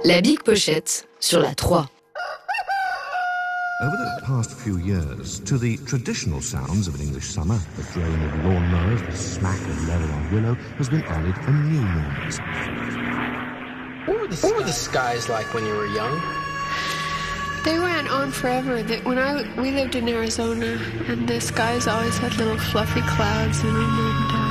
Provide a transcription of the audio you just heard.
La Big Pochette sur la 3. Over the past few years, to the traditional sounds of an English summer, the drone of lawnmowers, the smack of leather on willow, has been added a new noise. What were the skies like when you were young? They went on forever. We lived in Arizona, and the skies always had little fluffy clouds in them, and